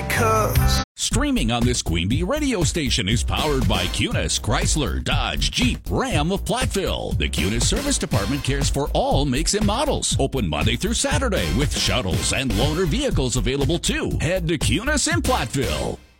because. Streaming on this Queen Bee radio station is powered by Cunis, Chrysler, Dodge, Jeep, Ram of Platteville. The Cunis Service Department cares for all makes and models. Open Monday through Saturday with shuttles and loaner vehicles available too. Head to Cunis in Platteville.